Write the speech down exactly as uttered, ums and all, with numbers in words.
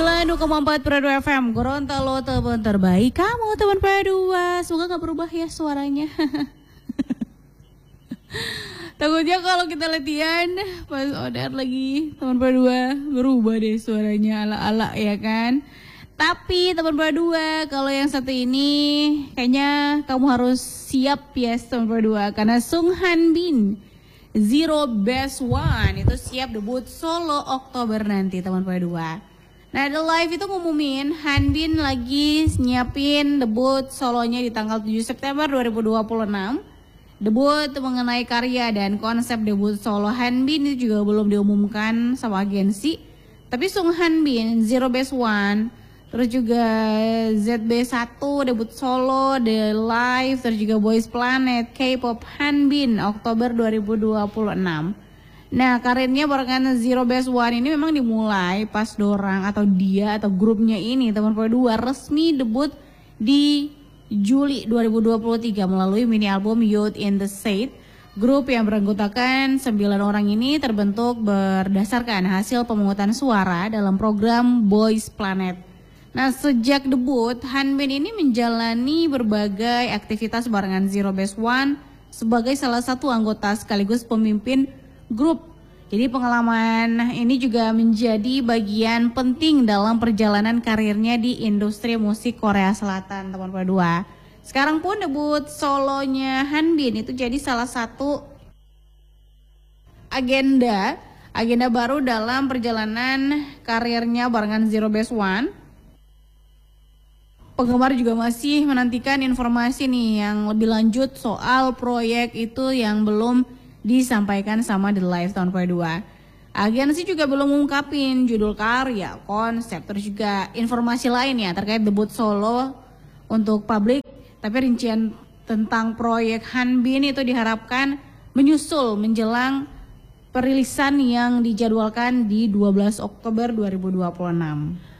sembilan koma empat Pradu F M, Gorontalo teman terbaik kamu teman Pradu. Semoga gak berubah ya suaranya. Takutnya kalau kita latihan pas order lagi teman Pradu berubah deh suaranya ala-ala ya kan. Tapi teman Pradu, kalau yang satu ini kayaknya kamu harus siap ya teman Pradu, karena Sung Han Bin Zero Best One itu siap debut solo Oktober nanti teman Pradu. Nah, The Live itu ngumumin Han Bin lagi nyiapin debut solonya di tanggal tujuh September dua ribu dua puluh enam. Debut mengenai karya dan konsep debut solo Han Bin itu juga belum diumumkan sama agensi. Tapi Sung Han Bin Zero Best One, terus juga Z B satu debut solo, The Live, terus juga Boys Planet, K-pop Han Bin Oktober dua ribu dua puluh enam. Nah, karirnya barengan Zero Best One ini memang dimulai pas dorang atau dia atau grupnya ini teman Pradu resmi debut di Juli dua ribu dua puluh tiga melalui mini album Youth in the Shade. Grup yang beranggotakan sembilan orang ini terbentuk berdasarkan hasil pemungutan suara dalam program Boys Planet. Nah, sejak debut, Han Bin ini menjalani berbagai aktivitas barengan Zero Best One sebagai salah satu anggota sekaligus pemimpin grup. Jadi pengalaman ini juga menjadi bagian penting dalam perjalanan karirnya di industri musik Korea Selatan, teman Pradu. Sekarang pun debut solonya Han Bin itu jadi salah satu agenda agenda baru dalam perjalanan karirnya barengan Zero Best One. Penggemar juga masih menantikan informasi nih yang lebih lanjut soal proyek itu yang belum disampaikan sama The Live tahun kedua. Agensi juga belum mengungkapin judul karya, konsep, terus juga informasi lainnya terkait debut solo untuk publik. Tapi rincian tentang proyek Han Bin itu diharapkan menyusul menjelang perilisan yang dijadwalkan di dua belas Oktober dua ribu dua puluh enam.